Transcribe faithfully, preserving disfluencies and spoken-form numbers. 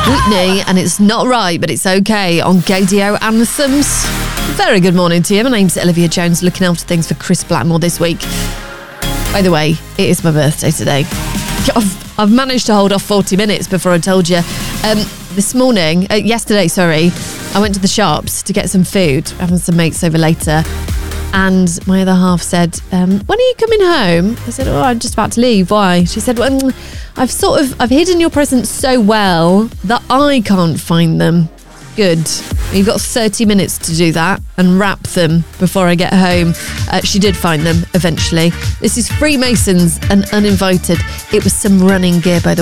Whitney, and it's not right, but it's okay on Gaydio Anthems. Very good morning to you. My name's Olivia Jones, looking after things for Chris Blackmore this week. By the way, it is my birthday today. I've, I've managed to hold off forty minutes before I told you. Um, this morning, uh, yesterday, sorry, I went to the shops to get some food, having some mates over later. And my other half said, um, when are you coming home? I said, oh, I'm just about to leave. Why? She said, well, I've sort of, I've hidden your presents so well that I can't find them. Good. You've got thirty minutes to do that and wrap them before I get home. Uh, she did find them eventually. This is Freemasons and Uninvited. It was some running gear, by the way.